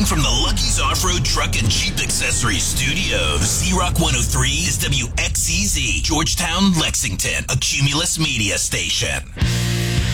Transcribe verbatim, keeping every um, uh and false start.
Broadcasting from the Lucky's Off-Road Truck and Jeep Accessories Studios. Z-Rock one oh three is W X C Z, Georgetown, Lexington, a Cumulus media station.